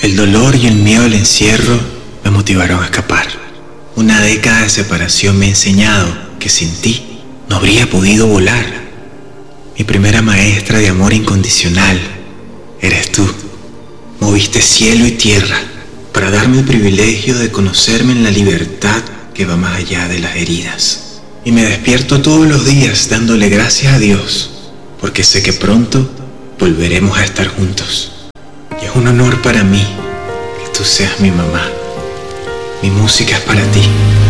El dolor y el miedo al encierro me motivaron a escapar. Una década de separación me ha enseñado que sin ti no habría podido volar. Mi primera maestra de amor incondicional eres tú. Moviste cielo y tierra para darme el privilegio de conocerme en la libertad que va más allá de las heridas. Y me despierto todos los días dándole gracias a Dios, porque sé que pronto volveremos a estar juntos. Y es un honor para mí que tú seas mi mamá. Mi música es para ti.